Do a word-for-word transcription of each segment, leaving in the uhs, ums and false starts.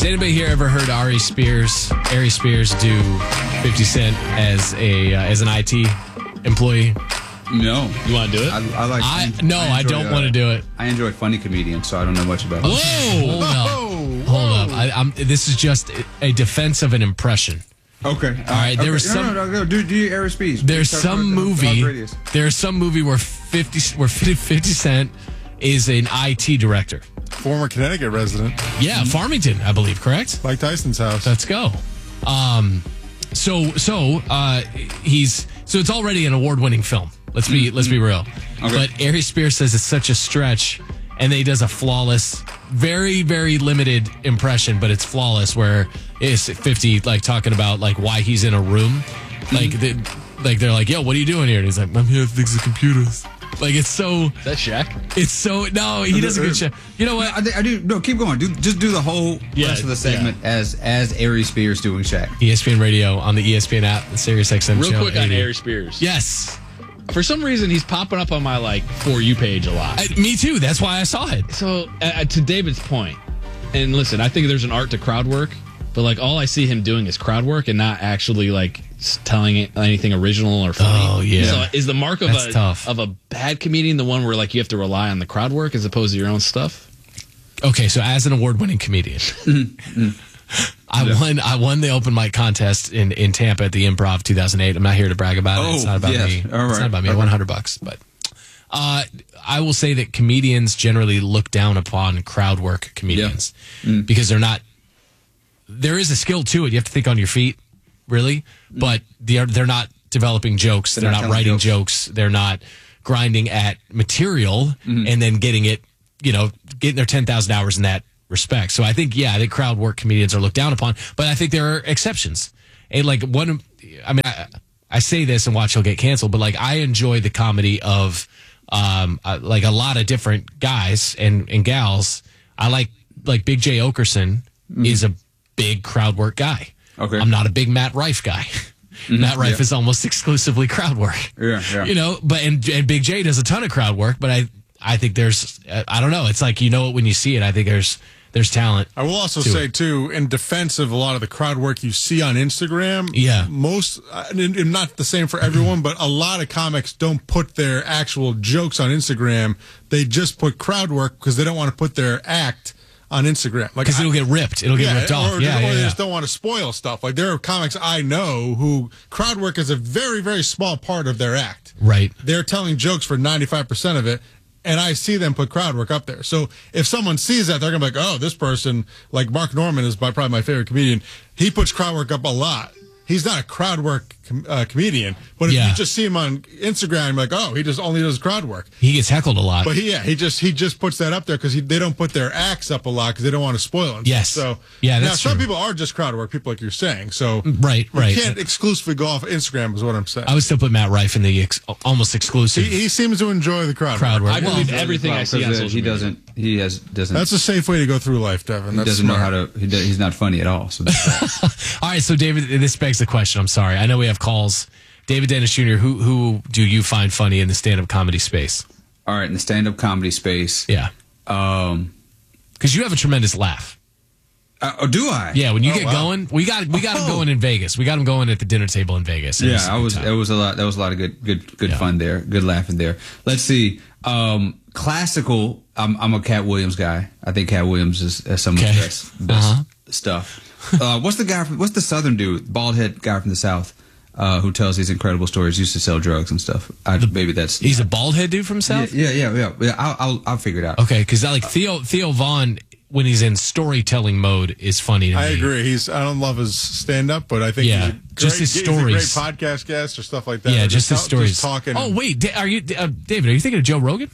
anybody here ever heard Ari Spears, Ari Spears do fifty Cent as a uh, as an I T employee? No. You want to do it? I, I like. I no, I, enjoy, don't uh, want to do it. I enjoy funny comedians, so I don't know much about. Whoa! it. Hold up! Hold up! I, I'm, this is just a defense of an impression. Okay. All right. There okay. was no, some. No, no, no, do do your Air Speeds. There's Please some talk about movie. how great it is. There's some movie where fifty where fifty Cent is an I T director. Former Connecticut resident. Yeah, Farmington, I believe. Correct. Mike Tyson's house. Let's go. Um, so so uh, he's so it's already an award-winning film. Let's be let's be real. Okay. But Ari Spears says it's such a stretch, and then he does a flawless, very very limited impression, but it's flawless. Where it's fifty like talking about like why he's in a room, like they, like they're like, yo, what are you doing here? And he's like, I'm here to fix the computers. Like it's so. Is that Shaq? It's so no, he does a good shit. You know what? I, I do. No, keep going. Do just do the whole Yeah, rest of the segment as as Ari Spears doing Shaq. E S P N Radio on the E S P N app, the Sirius X M Real channel quick on eighty. Ari Spears. Yes. For some reason, he's popping up on my like For You page a lot. I, me too. That's why I saw it. So, uh, to David's point, and listen, I think there's an art to crowd work, but like all I see him doing is crowd work and not actually like s- telling it anything original or funny. Oh, yeah. So, is the mark of That's a tough. of a bad comedian the one where like you have to rely on the crowd work as opposed to your own stuff? Okay, so as an award-winning comedian, I won. I won the open mic contest in, in Tampa at the Improv two thousand eight. I'm not here to brag about it. Oh, It's not about yes. me. All It's right. not about me. I Okay. won one hundred bucks, but uh, I will say that comedians generally look down upon crowd work comedians Mm. because they're not. There is a skill to it. You have to think on your feet, really, but they're they're not developing jokes. They're, They're not not, telling writing jokes. jokes. They're not grinding at material and then getting it. You know, getting their ten thousand hours in that respect. So I think, yeah, I think crowd work comedians are looked down upon, but I think there are exceptions. And like one, I mean, I, I say this and watch he'll get canceled, but like I enjoy the comedy of um uh, like a lot of different guys and, and gals. I like like Big J Okerson is a big crowd work guy. Okay. I'm not a big Matt Rife guy. Matt Rife Yeah. is almost exclusively crowd work. Yeah, yeah. You know, but and, and Big J does a ton of crowd work, but I I think there's uh, I don't know. It's like you know it when you see it. I think there's there's talent. I will also to say, it. too, in defense of a lot of the crowd work you see on Instagram, Yeah. most, uh, and, and not the same for everyone, but a lot of comics don't put their actual jokes on Instagram. They just put crowd work because they don't want to put their act on Instagram. Like Because I- it'll get ripped. It'll get yeah, ripped off. Or, yeah, or yeah, they yeah. just don't want to spoil stuff. Like there are comics I know who crowd work is a very, very small part of their act. Right. They're telling jokes for ninety-five percent of it, and I see them put crowd work up there. So if someone sees that, they're going to be like, oh, this person, like Mark Norman is my, probably my favorite comedian. He puts crowd work up a lot. He's not a crowd work com- uh, comedian, but if Yeah. you just see him on Instagram, you're like, oh, he just only does crowd work. He gets heckled a lot. But he, yeah, he just he just puts that up there because they don't put their acts up a lot because they don't want to spoil it. Yes. So Yeah, now that's some true. people are just crowd work, people like you're saying. So Right, you right. can't exclusively go off Instagram, is what I'm saying. I would still put Matt Rife in the ex- almost exclusive he, he seems to enjoy the crowd, crowd work. I Well, believe everything I see on Because, uh, social he media. doesn't. He has doesn't. That's a safe way to go through life, Devin. he That's doesn't know smart. how to. He does, he's not funny at all. So that's all right, so David, this begs the question. I'm sorry. I know we have calls. David Dennis Junior, who who do you find funny in the stand-up comedy space? all right. In the stand-up comedy space, Yeah. um, Because you have a tremendous laugh. uh, oh, do I? Yeah, when you Oh, get wow. going, we got we got him Oh. going in Vegas. We got him going at the dinner table in Vegas. It Yeah, a I good was. time. It was a lot. That was a lot of good, good, good Yeah. fun there. Good laughing there. Let's see. Um, classical. I'm, I'm a Cat Williams guy. I think Cat Williams is, is some Okay. of the best, best Uh-huh. stuff. Uh, what's the guy? From, what's the Southern dude? Bald head guy from the South uh, who tells these incredible stories. Used to sell drugs and stuff. I, maybe that's. He's a bald head dude from yeah, South? yeah, yeah, yeah. yeah I'll, I'll, I'll figure it out. Okay, because I like Theo Theo Vaughn when he's in storytelling mode is funny to I me. agree. He's. I don't love his stand-up, but I think Yeah, he's a great, just his he's stories. a great podcast guest or stuff like that. Yeah, Or just his tell- stories. Just talking. Oh wait, Da- are you uh, David? Are you thinking of Joe Rogan?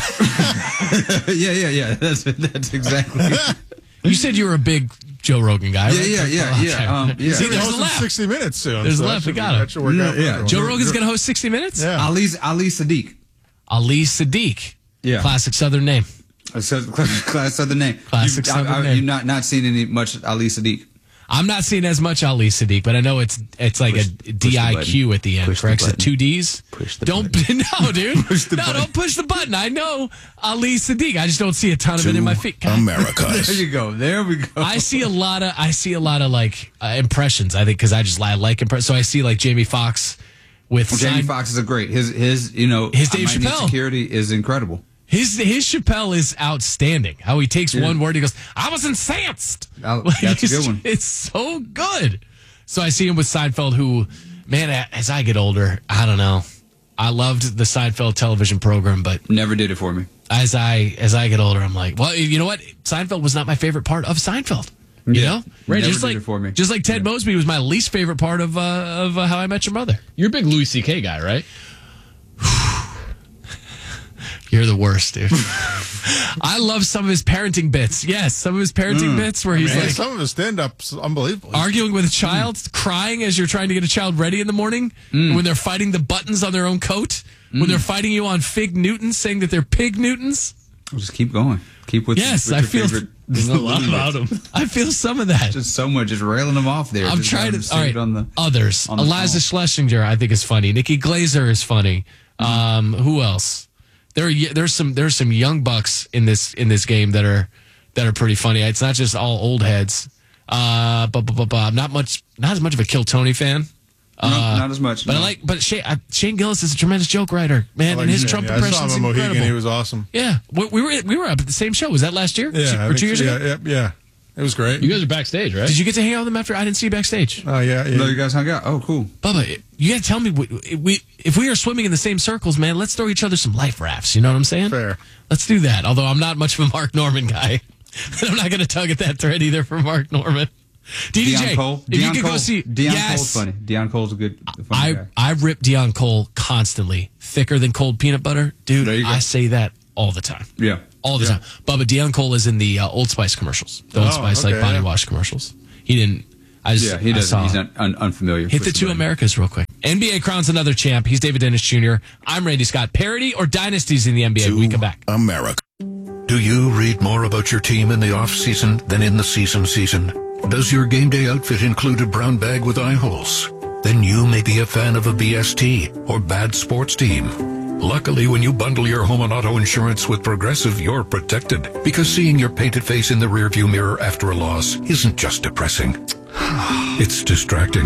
yeah, yeah, yeah. That's that's exactly. You said you were a big Joe Rogan guy. Yeah, right? yeah, yeah, Okay. yeah, um, yeah. See, He's there's a hosting laugh. sixty minutes soon. There's a so laugh. that We should got be- him. That should work Yeah, out for yeah. everyone. Joe Rogan's going to host sixty minutes? Yeah. Ali Ali Sadiq. Ali Sadiq. Yeah. Classic Southern name. Class Southern name. Classic You've, Southern I, I, name. You've not not seen any much Ali Sadiq. I'm not seeing as much Ali Sadiq, but I know it's it's like Push- a D I Q at the end, Push the correct? So button. two D's. Push the don't button. no, dude. Push the no, button. don't push the button. I know Ali Sadiq. I just don't see a ton of it in my feed. God. Americas. There you go. There we go. I see a lot of I see a lot of like uh, impressions. I think because I just I like impress. So I see like Jamie Foxx with Well, Jamie Sein- Foxx is a great. His his you know His I Dave Might Need Chappelle. Security is incredible. His his Chappelle is outstanding. How he takes Yeah. one word, he goes, "I was incensed." Oh, Like, that's a it's- good one. It's so good. So I see him with Seinfeld, who, man, as I get older, I don't know. I loved the Seinfeld television program, but Never did it for me. as I as I get older, I'm like, well, you know what? Seinfeld was not my favorite part of Seinfeld. You Yeah. know, Never just did like it for me. just like Ted Yeah. Mosby was my least favorite part of uh, of uh, How I Met Your Mother. You're a big Louis C K guy, right? You're the worst, dude. I love some of his parenting bits. Yes, some of his parenting bits where he's Man, like some of his stand-ups unbelievable. arguing with a child, crying as you're trying to get a child ready in the morning, when they're fighting the buttons on their own coat, when they're fighting you on Fig Newtons, saying that they're Pig Newtons. Just keep going. Keep with. Yes, with I your feel- favorite- There's a lot about him. I feel some of that. Just so much, just railing them off there. I'm Just trying having to. them All right, saved on the. others. on the Eliza Schlesinger, I think, is funny. Nikki Glazer is funny. Um, who else? There, are, there's some. There's some young bucks in this in this game that are that are pretty funny. It's not just all old heads. Uh, but, but, but, but I'm not much, not as much of a Kill Tony fan. No, Uh, not as much. But I no. like. But Shane, I, Shane Gillis is a tremendous joke writer, man, I and like his Shane, Trump yeah. I saw impression him is in Mohegan. incredible. He was awesome. Yeah, we, we were we were up at the same show. Was that last year? Yeah, I or think two years so. ago? Yeah, yeah, yeah. It was great. You guys are backstage, right? Did you get to hang out with them after? I didn't see you backstage. Oh yeah, yeah. No, you guys hung out. Oh, cool. Bubba, you gotta tell me we, we, if we are swimming in the same circles, man. Let's throw each other some life rafts. You know what I'm saying? Fair. Let's do that. Although I'm not much of a Mark Norman guy, I'm not gonna tug at that thread either for Mark Norman. D D J, Deion Cole. if you Deion could Cole. go see, Deion yes, Cole's funny. Deion Cole's a good, a funny I guy. I rip Deion Cole constantly, thicker than cold peanut butter, dude. There you go. I say that all the time. Yeah. All the Yeah. time. Bubba, Deion Cole is in the uh, Old Spice commercials. The Old Oh, Spice okay, like body yeah. wash commercials. He didn't. I just, Yeah, he I doesn't. saw He's him. not un, unfamiliar. Hit with the two somebody. Americas real quick. N B A crowns another champ. He's David Dennis Junior I'm Randy Scott. Parity or dynasties in the N B A? To We come back. America. Do you read more about your team in the off-season than in the season season? Does your game day outfit include a brown bag with eye holes? Then you may be a fan of a B S T or bad sports team. Luckily, when you bundle your home and auto insurance with Progressive, you're protected. Because seeing your painted face in the rearview mirror after a loss isn't just depressing. It's distracting.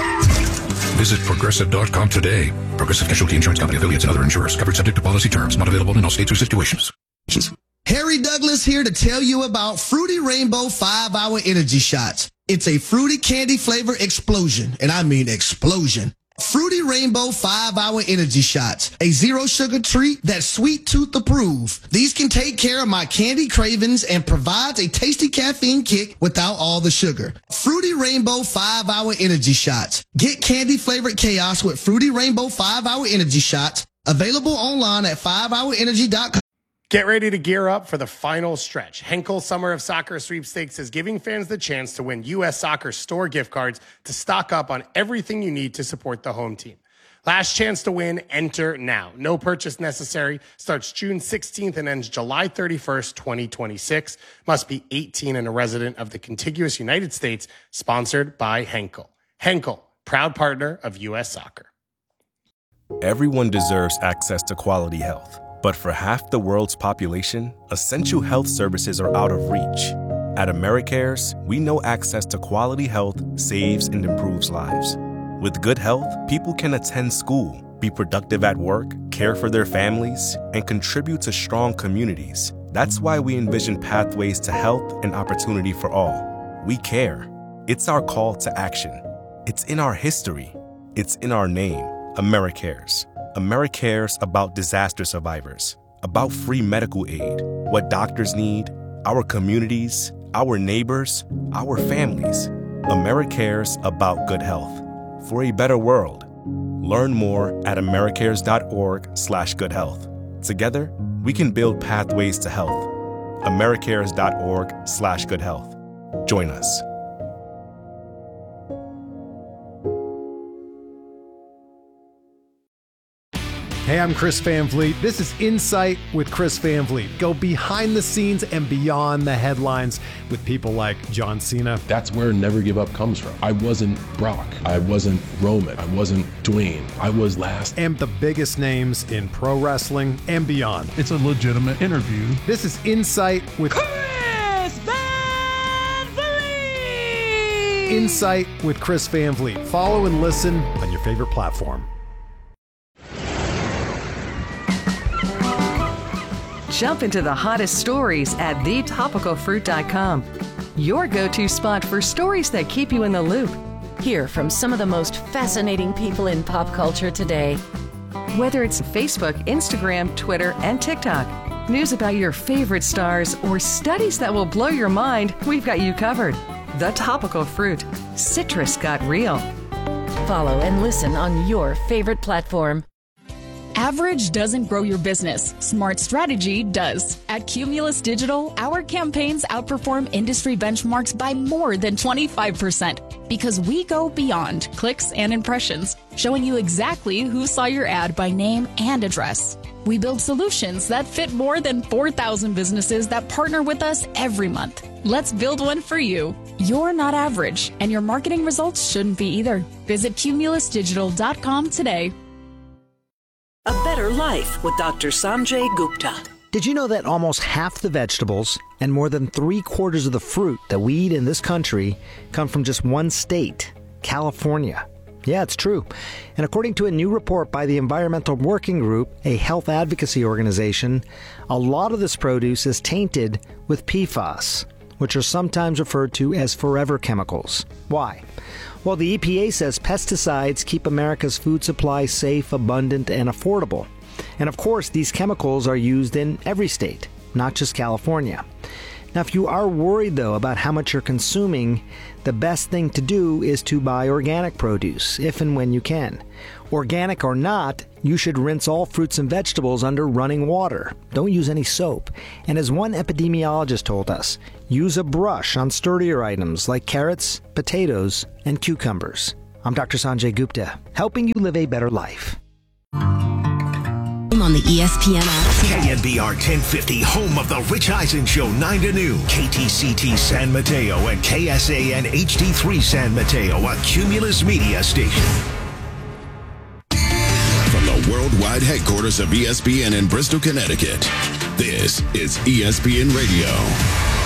Visit Progressive dot com today. Progressive Casualty Insurance Company, affiliates, and other insurers. Covered subject to policy terms. Not available in all states or situations. Harry Douglas here to tell you about Fruity Rainbow five hour Energy Shots. It's a fruity candy flavor explosion, and I mean explosion. Fruity Rainbow five hour Energy Shots, a zero sugar treat that's sweet tooth approved. These can take care of my candy cravings and provides a tasty caffeine kick without all the sugar. Fruity Rainbow five hour Energy Shots. Get candy flavored chaos with Fruity Rainbow five hour Energy Shots. Available online at five hour energy dot com. Get ready to gear up for the final stretch. Henkel Summer of Soccer Sweepstakes is giving fans the chance to win U S Soccer store gift cards to stock up on everything you need to support the home team. Last chance to win, enter now. No purchase necessary. Starts June sixteenth and ends July thirty-first, twenty twenty-six. Must be eighteen and a resident of the contiguous United States. Sponsored by Henkel. Henkel, proud partner of U S Soccer. Everyone deserves access to quality health. But for half the world's population, essential health services are out of reach. At AmeriCares, we know access to quality health saves and improves lives. With good health, people can attend school, be productive at work, care for their families, and contribute to strong communities. That's why we envision pathways to health and opportunity for all. We care. It's our call to action. It's in our history. It's in our name, AmeriCares. AmeriCares about disaster survivors, about free medical aid, what doctors need, our communities, our neighbors, our families. AmeriCares about good health. For a better world. Learn more at americares.org slash good health. Together, we can build pathways to health. americares.org slash good health. Join us. Hey, I'm Chris Van Vliet. This is Insight with Chris Van Vliet. Go behind the scenes and beyond the headlines with people like John Cena. That's where Never Give Up comes from. I wasn't Brock. I wasn't Roman. I wasn't Dwayne. I was last. And the biggest names in pro wrestling and beyond. It's a legitimate interview. This is Insight with Chris Van Vliet. Insight with Chris Van Vliet. Follow and listen on your favorite platform. Jump into the hottest stories at the topical fruit dot com. Your go-to spot for stories that keep you in the loop. Hear from some of the most fascinating people in pop culture today. Whether it's Facebook, Instagram, Twitter, and TikTok, news about your favorite stars, or studies that will blow your mind, we've got you covered. The Topical Fruit. Citrus got real. Follow and listen on your favorite platform. Average doesn't grow your business. Smart strategy does. At Cumulus Digital, our campaigns outperform industry benchmarks by more than twenty-five percent because we go beyond clicks and impressions, showing you exactly who saw your ad by name and address. We build solutions that fit more than four thousand businesses that partner with us every month. Let's build one for you. You're not average, and your marketing results shouldn't be either. Visit cumulus digital dot com today. A Better Life with Doctor Sanjay Gupta. Did you know that almost half the vegetables and more than three quarters of the fruit that we eat in this country come from just one state, California? Yeah, it's true. And according to a new report by the Environmental Working Group, a health advocacy organization, a lot of this produce is tainted with P FAS, which are sometimes referred to as forever chemicals. Why? Well, the E P A says pesticides keep America's food supply safe, abundant, and affordable. And of course, these chemicals are used in every state, not just California. Now, if you are worried, though, about how much you're consuming, the best thing to do is to buy organic produce, if and when you can. Organic or not, you should rinse all fruits and vegetables under running water. Don't use any soap. And as one epidemiologist told us, use a brush on sturdier items like carrots, potatoes, and cucumbers. I'm Doctor Sanjay Gupta, helping you live a better life. On the E S P N app. K N B R ten fifty, home of the Rich Eisen Show, nine to noon. K T C T San Mateo and K S A N H D three San Mateo, a Cumulus Media station. From the worldwide headquarters of E S P N in Bristol, Connecticut, this is E S P N Radio.